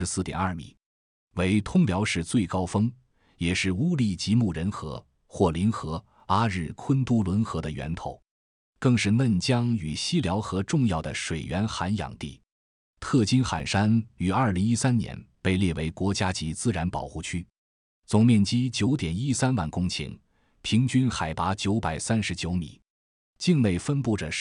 14.2米，为通辽市最高峰，也是乌力吉木仁河、霍林河、阿日昆都伦河的源头，更是嫩江与西辽河重要的水源涵养地。特金罕山于2013年被列为国家级自然保护区，总面积 9.13万公顷，平均海拔939米，境内分布着